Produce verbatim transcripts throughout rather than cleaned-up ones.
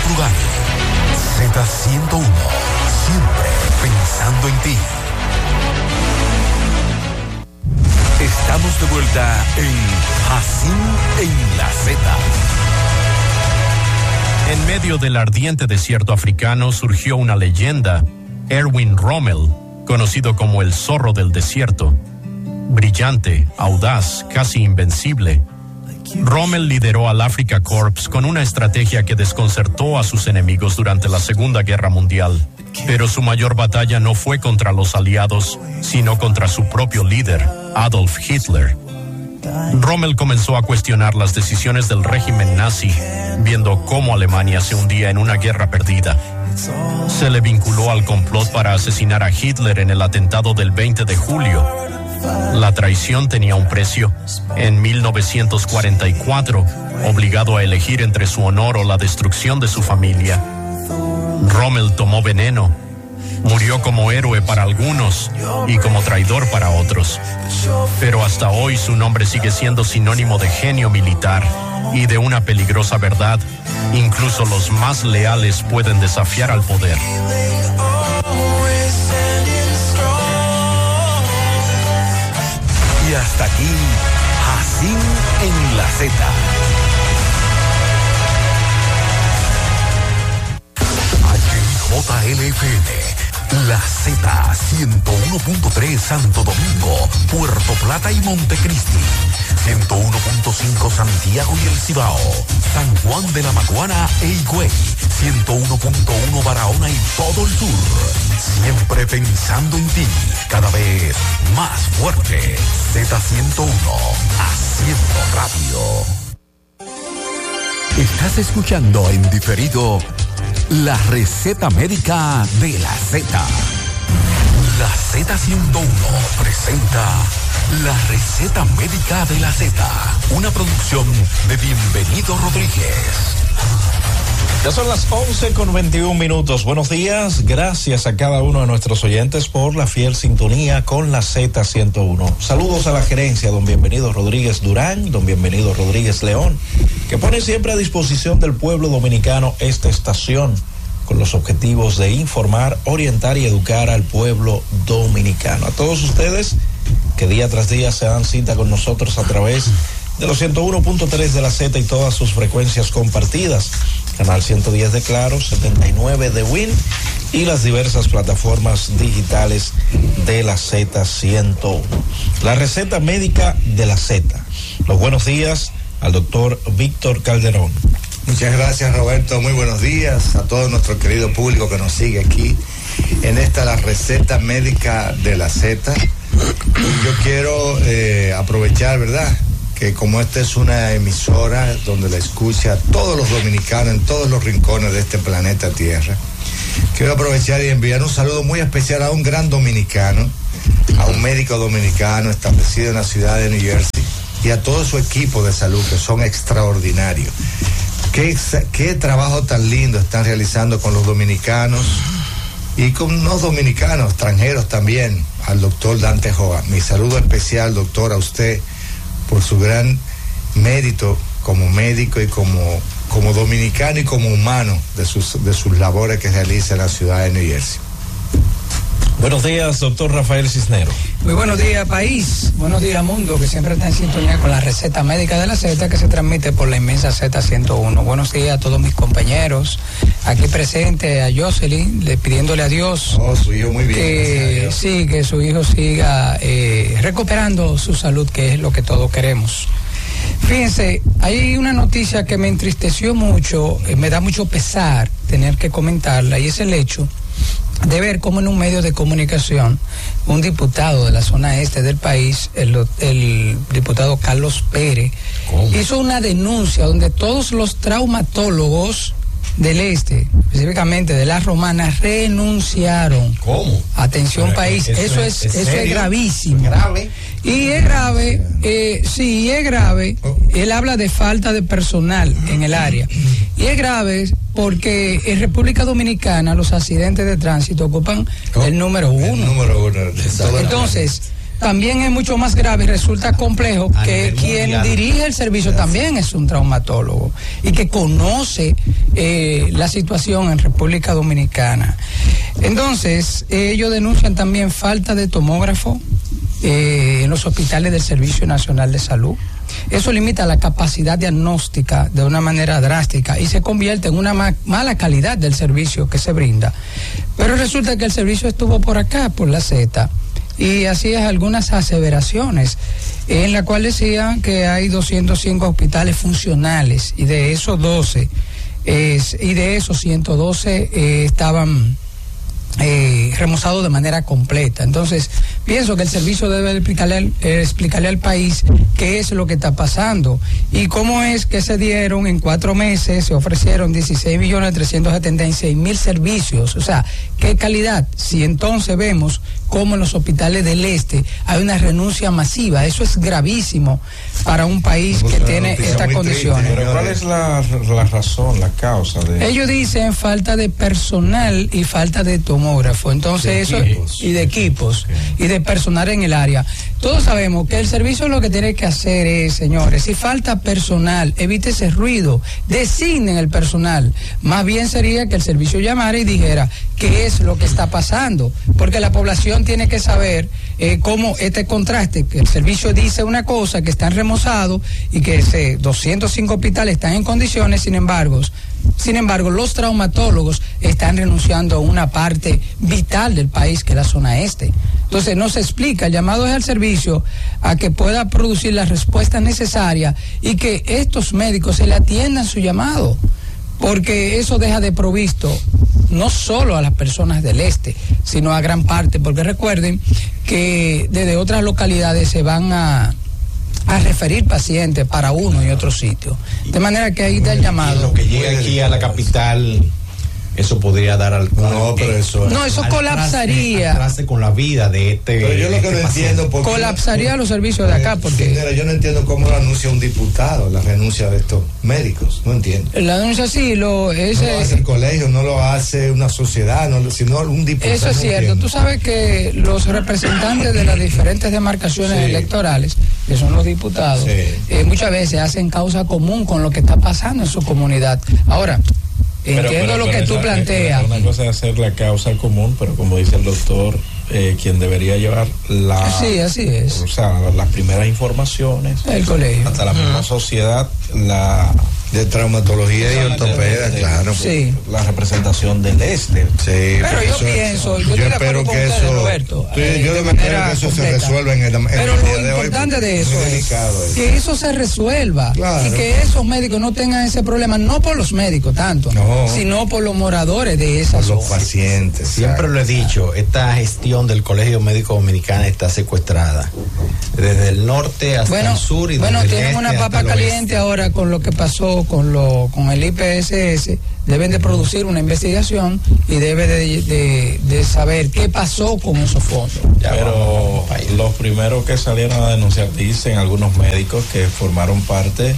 Trugal. Z ciento uno, siempre pensando en ti. Estamos de vuelta en Así en la Z. En medio del ardiente desierto africano surgió una leyenda, Erwin Rommel, conocido como el zorro del desierto. Brillante, audaz, casi invencible, Rommel lideró al Africa Corps con una estrategia que desconcertó a sus enemigos durante la Segunda Guerra Mundial. Pero su mayor batalla no fue contra los aliados, sino contra su propio líder, Adolf Hitler. Rommel comenzó a cuestionar las decisiones del régimen nazi, viendo cómo Alemania se hundía en una guerra perdida. Se le vinculó al complot para asesinar a Hitler en el atentado del veinte de julio. La traición tenía un precio. En mil novecientos cuarenta y cuatro, obligado a elegir entre su honor o la destrucción de su familia, Rommel tomó veneno. Murió como héroe para algunos y como traidor para otros. Pero hasta hoy su nombre sigue siendo sinónimo de genio militar y de una peligrosa verdad. Incluso los más leales pueden desafiar al poder. Y hasta aquí, Así en la Z. J L F M, la Z ciento uno punto tres Santo Domingo, Puerto Plata y Montecristi, ciento uno punto cinco Santiago y El Cibao, San Juan de la Maguana e Higüey, ciento uno punto uno Barahona y todo el sur. Siempre pensando en ti, cada vez más fuerte. Z ciento uno, haciendo radio. Estás escuchando en diferido la receta médica de la Z. La Z ciento uno presenta la receta médica de la Z, una producción de Bienvenido Rodríguez. Ya son las once con veintiún minutos. Buenos días. Gracias a cada uno de nuestros oyentes por la fiel sintonía con la Z ciento uno. Saludos a la gerencia, don Bienvenido Rodríguez Durán, don Bienvenido Rodríguez León, que pone siempre a disposición del pueblo dominicano esta estación con los objetivos de informar, orientar y educar al pueblo dominicano. A todos ustedes que día tras día se dan cita con nosotros a través de los ciento uno punto tres de la Z y todas sus frecuencias compartidas, canal ciento diez de Claro, setenta y nueve de Win y las diversas plataformas digitales de la Z ciento uno. La receta médica de la Z. Los buenos días al doctor Víctor Calderón. Muchas gracias, Roberto. Muy buenos días a todo nuestro querido público que nos sigue aquí en esta la receta médica de la Z. Yo quiero eh, aprovechar, ¿verdad?, que como esta es una emisora donde la escucha a todos los dominicanos en todos los rincones de este planeta Tierra, quiero aprovechar y enviar un saludo muy especial a un gran dominicano, a un médico dominicano establecido en la ciudad de New Jersey y a todo su equipo de salud, que son extraordinarios. Qué, qué trabajo tan lindo están realizando con los dominicanos y con los dominicanos, extranjeros también, al doctor Dante Joa. Mi saludo especial, doctor, a usted por su gran mérito como médico y como, como dominicano y como humano de sus, de sus labores que realiza en la ciudad de New Jersey. Buenos días, doctor Rafael Cisneros. Muy buenos días, país. Buenos días, mundo, que siempre está en sintonía con la receta médica de la Z, que se transmite por la inmensa Z ciento uno. Buenos días a todos mis compañeros aquí presentes, a Jocelyn, le, pidiéndole a Dios oh, su hijo muy bien, que sí, que su hijo siga eh, recuperando su salud, que es lo que todos queremos. Fíjense, hay una noticia que me entristeció mucho, eh, me da mucho pesar tener que comentarla, y es el hecho de ver cómo en un medio de comunicación un diputado de la zona este del país, el, el diputado Carlos Pérez, ¿cómo?, hizo una denuncia donde todos los traumatólogos del este, específicamente de las Romanas, renunciaron. ¿Cómo? Atención, Pero, país, eso, eso es, es, ¿es eso es gravísimo. ¿Grave? Y es grave, eh, sí, es grave. Él habla de falta de personal en el área. Y es grave porque en República Dominicana los accidentes de tránsito ocupan oh, el número uno. El número uno. Entonces, también es mucho más grave y resulta complejo a que quien mundial. dirige el servicio Gracias. también es un traumatólogo y que conoce eh, la situación en República Dominicana. Entonces, eh, ellos denuncian también falta de tomógrafo eh, en los hospitales del Servicio Nacional de Salud. Eso limita la capacidad diagnóstica de una manera drástica y se convierte en una ma- mala calidad del servicio que se brinda. Pero resulta que el servicio estuvo por acá, por la Z, y hacía algunas aseveraciones en la cual decían que hay doscientos cinco hospitales funcionales y de esos doce es, y de esos ciento doce eh, estaban Eh, remozado de manera completa. Entonces, pienso que el servicio debe explicarle al, eh, explicarle al país qué es lo que está pasando y cómo es que se dieron en cuatro meses, se ofrecieron dieciséis millones trescientos setenta y seis mil servicios. O sea, ¿qué calidad? Si entonces vemos cómo en los hospitales del este hay una renuncia masiva, eso es gravísimo para un país pues que tiene estas condiciones. Pero ¿cuál es la, la razón, la causa de Ellos dicen falta de personal y falta de tomógrafo, entonces de eso equipos. y de equipos okay. y de personal en el área. Todos sabemos que el servicio lo que tiene que hacer es, señores, si falta personal, evite ese ruido, designen el personal. Más bien sería que el servicio llamara y dijera qué es lo que está pasando, porque la población tiene que saber eh, cómo este contraste, que el servicio dice una cosa, que están remozados y que ese doscientos cinco hospitales están en condiciones, sin embargo, sin embargo, los traumatólogos están renunciando a una parte vital del país, que es la zona este. Entonces, no se explica, el llamado es al servicio a que pueda producir la respuesta necesaria y que estos médicos se le atiendan su llamado, porque eso deja de provisto no solo a las personas del este, sino a gran parte, porque recuerden que desde otras localidades se van a, a referir pacientes para uno y otro sitio. De manera que ahí da el llamado. Lo que llega aquí a la capital, eso podría dar al no, pero eso no, eso colapsaría. Traste con la vida de este. Pero yo lo que no entiendo porque colapsaría no, los servicios de acá porque. Señora, yo no entiendo cómo lo anuncia un diputado la renuncia de estos médicos, no entiendo. La denuncia sí, lo ese, no lo hace el colegio, no lo hace una sociedad, no, sino un diputado. Eso es no cierto. entiendo. Tú sabes que los representantes de las diferentes demarcaciones sí. electorales, que son los diputados, sí. eh, muchas veces hacen causa común con lo que está pasando en su comunidad. Ahora. Entiendo pero, pero, lo que tú planteas. Una cosa es hacer la causa común, pero como dice el doctor, eh, quien debería llevar la, sí, así es. O sea, las primeras informaciones, el colegio, hasta la misma uh-huh. sociedad, la de traumatología y ortopedia, claro. Sí. La representación del este. Sí, pero yo pienso, yo, yo espero que eso, ustedes, Roberto, sí, eh, yo espero que eso completa. se resuelva en el, en pero el día lo de importante hoy, de eso es eso. que eso se resuelva claro. y que esos médicos no tengan ese problema, no por los médicos tanto, no. sino por los moradores de esas por los pacientes. Siempre lo he dicho, esta gestión del Colegio Médico Dominicano está secuestrada desde el norte hasta bueno, el sur y bueno, desde tienen el este una papa caliente ahora con lo que pasó con lo con el I P S S. Deben de producir una investigación y debe de, de, de saber qué pasó con esos fondos. Ya, pero los primeros que salieron a denunciar dicen algunos médicos que formaron parte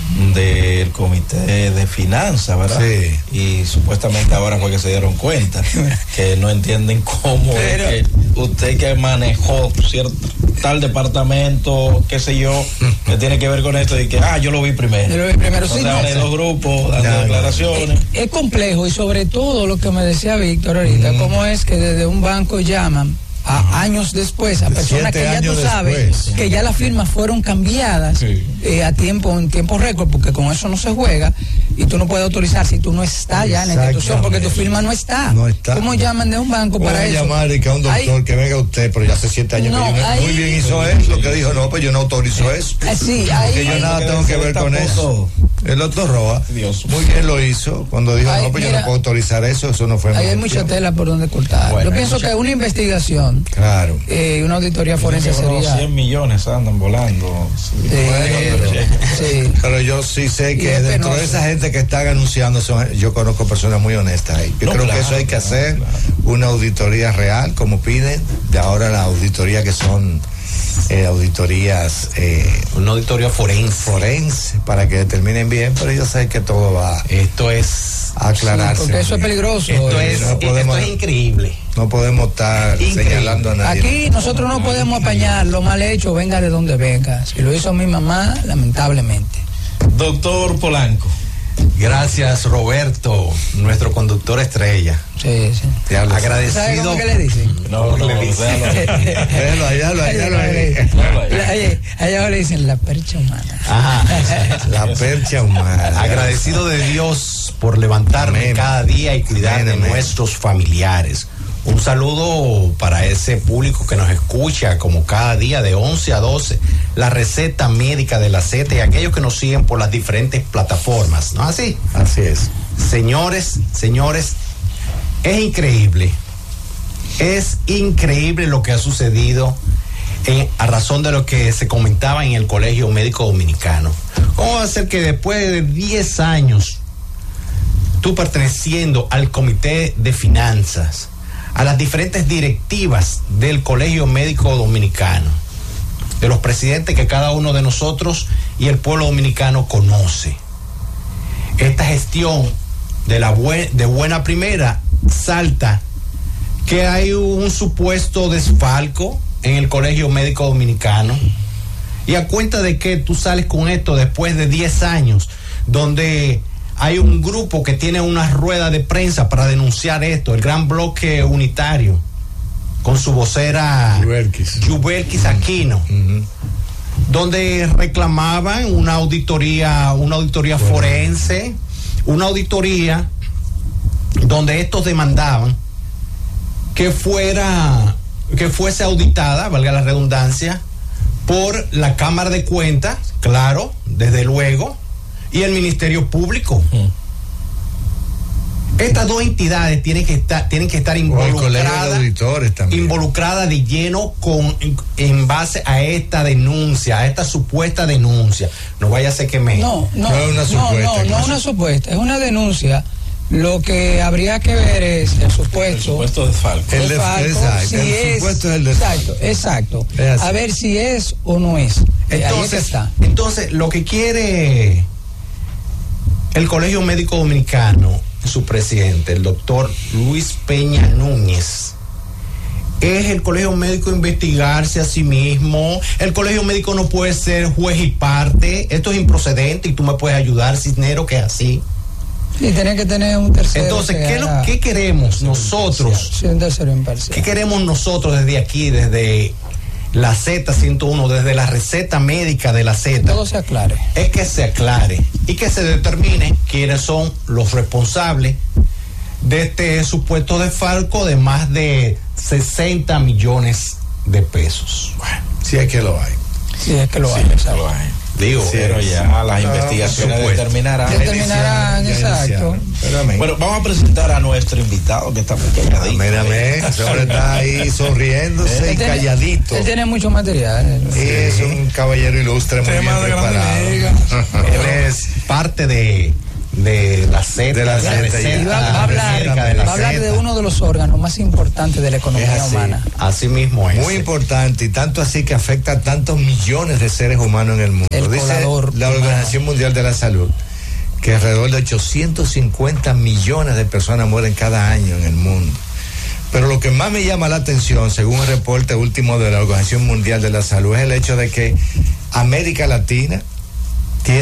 del comité de finanzas, ¿verdad? Sí. Y supuestamente ahora fue que se dieron cuenta que no entienden cómo pero, es que usted que manejó cierto tal departamento, qué sé yo, que tiene que ver con esto y que ah yo lo vi primero. Yo lo vi primero, sí, no, no, los grupos dando ya, declaraciones. Es, es complejo y sobre todo lo que me decía Víctor ahorita, mm. cómo es que desde un banco llaman a años después a personas que ya tú sabes después. que ya las firmas fueron cambiadas sí. eh, a tiempo en tiempo récord, porque con eso no se juega y tú no puedes autorizar si tú no estás ya en la institución porque tu firma no está. No está. ¿Cómo llaman de un banco para Puede eso? llamar y que a un doctor hay, que venga usted, pero ya hace siete años no, que yo no, hay, muy bien hizo eso, lo que dijo no, pues yo no autorizo eso. Eh, sí, hay, porque yo nada hay, tengo que ver con eso. El doctor Roa, Dios, muy bien lo hizo cuando dijo ay, no, pues mira, yo no puedo autorizar eso, eso no fue. Ahí hay mucha tela por donde cortar. Bueno, yo pienso mucha... que una investigación, claro, eh, una auditoría forense sería cien millones andan volando. Sí, sí, pero, sí. pero yo sí sé que dentro penoso. de esa gente que están anunciando, son, yo conozco personas muy honestas ahí. Yo no, creo claro, que eso hay que claro, hacer claro. una auditoría real, como piden de ahora la auditoría que son Eh, auditorías eh, una auditoría forense forense para que determinen bien, pero yo sé que todo va esto es a aclararse sí, porque eso es peligroso esto es, no podemos... esto es increíble No podemos estar Increíble. señalando a nadie. Aquí nosotros no podemos apañar lo mal hecho, venga de donde venga. Si lo hizo mi mamá, lamentablemente. Doctor Polanco. Gracias, Roberto, nuestro conductor estrella. Sí, sí. Agradecido. ¿Sabe cómo que le dicen? No, no, le dicen. Déjalo, allá, allá, allá le dicen la percha humana. Ajá. La percha humana. Agradecido de Dios por levantarme Amén. cada día y cuidar Amén, de Amén. nuestros familiares. Un saludo para ese público que nos escucha como cada día de once a doce, la receta médica de la Z y aquellos que nos siguen por las diferentes plataformas, ¿no es así? Así es. Señores, señores, es increíble, es increíble lo que ha sucedido en, a razón de lo que se comentaba en el Colegio Médico Dominicano. ¿Cómo va a ser que después de diez años, tú perteneciendo al Comité de Finanzas, a las diferentes directivas del Colegio Médico Dominicano, de los presidentes que cada uno de nosotros y el pueblo dominicano conoce, esta gestión de la buen, de buena primera salta que hay un supuesto desfalco en el Colegio Médico Dominicano? ¿Y a cuenta de que tú sales con esto después de diez años, donde hay un grupo que tiene una rueda de prensa para denunciar esto, el Gran Bloque Unitario, con su vocera Yubelkis Aquino, uh-huh. donde reclamaban una auditoría, una auditoría bueno. forense, una auditoría donde estos demandaban que fuera, que fuese auditada, valga la redundancia, por la Cámara de Cuentas, claro, desde luego, y el Ministerio Público. Mm. Estas dos entidades tienen que estar, tienen que estar involucradas, involucradas de lleno con, en base a esta denuncia, a esta supuesta denuncia. No vaya a ser que me. No, no, no es una supuesta. No, no, no una supuesta, es una denuncia. Lo que habría que ver es el supuesto. El supuesto desfalco. El desfalco, exacto, si el es, supuesto es el desfalco. Exacto, exacto. A ver si es o no es. Entonces, ahí está. Entonces, lo que quiere el Colegio Médico Dominicano, su presidente, el doctor Luis Peña Núñez, es el Colegio Médico investigarse a sí mismo. El Colegio Médico no puede ser juez y parte. Esto es improcedente y tú me puedes ayudar, Cisnero, que es así. Sí, tiene que tener un tercero. Entonces, ¿qué, lo, ¿qué queremos nosotros? Sí, un tercero imparcial. ¿Qué queremos nosotros desde aquí, desde la Z ciento uno, desde la receta médica de la Z? Todo se aclare. Es que se aclare y que se determine quiénes son los responsables de este supuesto desfalco de más de sesenta millones de pesos. Bueno, si es que lo hay. Si es que lo sí, hay, es que lo hay. Digo, sí, pero ya las no, investigaciones determinarán. Determinarán, exacto. Bueno, vamos a presentar a nuestro invitado que está muy calladito. Mírame, ese hombre está ahí sonriéndose él y tiene, calladito. Él tiene mucho material. Sí, es un caballero ilustre, muy bien preparado. Él es parte de de la Z, de la Z, y va, va a hablar, de, va a hablar de uno de los órganos más importantes de la economía humana. Así mismo es. Muy importante, y tanto así que afecta a tantos millones de seres humanos en el mundo. El Dice la Organización Mundial de la Salud que alrededor de ochocientos cincuenta millones de personas mueren cada año en el mundo. Pero lo que más me llama la atención, según el reporte último de la Organización Mundial de la Salud, es el hecho de que América Latina